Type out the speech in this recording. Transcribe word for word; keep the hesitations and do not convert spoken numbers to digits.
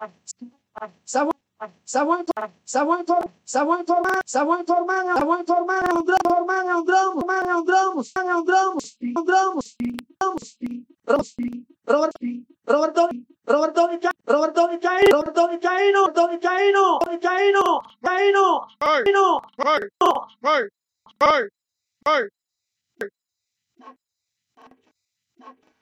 Savão, savão, savão, savão informar, savão informar, savão informar, é um drama, é um drama, é um drama, é um drama, é um drama, Robertoni, Robertoni, Robertoni, Caino, Robertoni, Caino, Robertoni, Caino, Caino, Caino, Caino, Vai, vai, vai, vai.